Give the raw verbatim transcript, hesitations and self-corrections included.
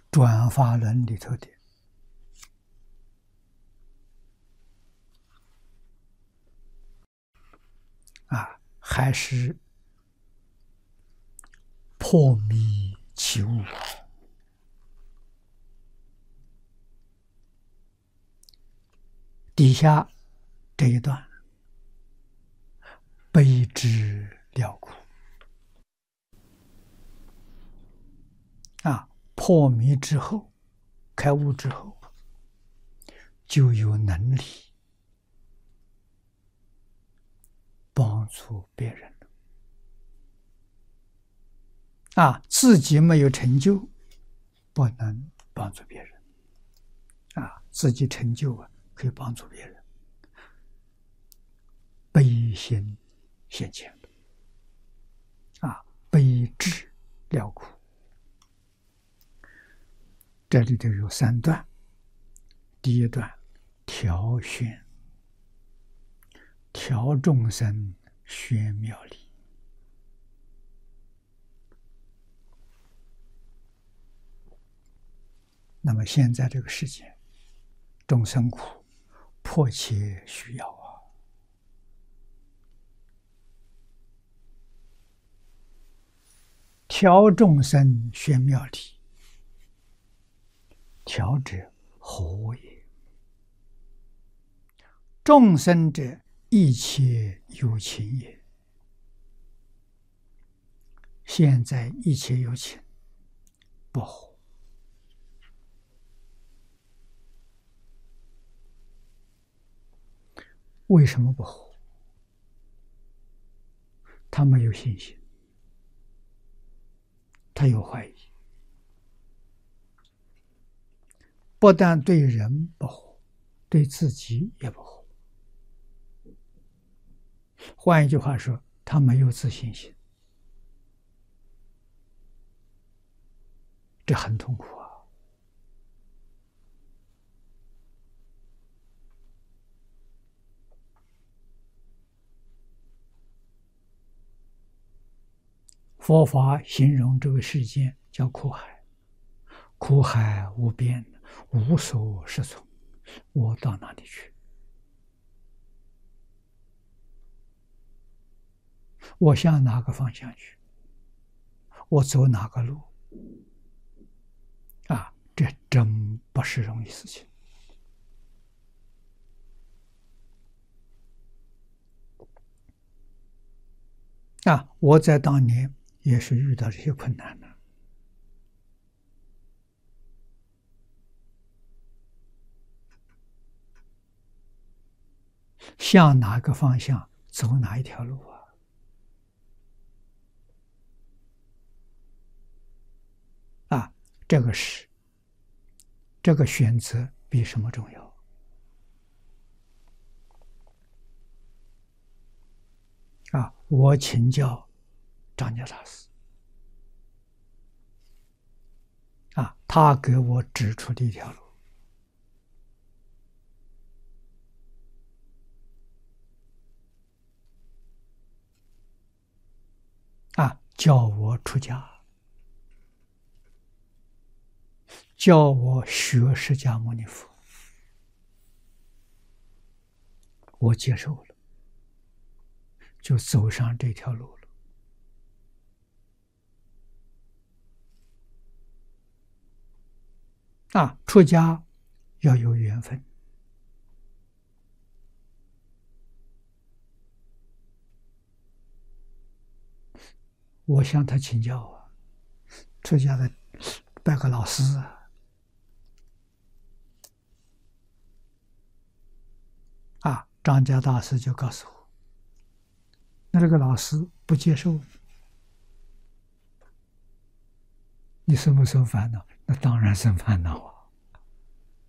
转法轮里头的啊，还是破迷起悟。底下这一段，悲之了苦啊，破迷之后，开悟之后，就有能力帮助别人啊，自己没有成就，不能帮助别人啊，自己成就啊，可以帮助别人。悲心现前啊，悲智了苦。这里头有三段，第一段调宣，调众生宣妙理。那么现在这个世界，众生苦，迫切需要啊。调众生宣妙理，调者何也？众生者，一切有情也。现在一切有情不活。为什么不活？他没有信心，他有怀疑，不但对人不活，对自己也不活。换一句话说，他没有自信心，这很痛苦啊。佛法形容这个世界叫苦海，苦海无边，无所适从，我到哪里去？我向哪个方向去？我走哪个路？啊，这真不是容易事情。啊，我在当年也是遇到这些困难的。向哪个方向走哪一条路啊？啊，这个是这个选择比什么重要？啊，我请教张家大师，啊，他给我指出的一条路。啊，叫我出家，叫我学释迦牟尼佛，我接受了，就走上这条路了。啊，出家要有缘分。我向他请教啊，出家的拜个老师啊，啊，张家大师就告诉我，那这个老师不接受，你生不生烦恼？那当然生烦恼啊。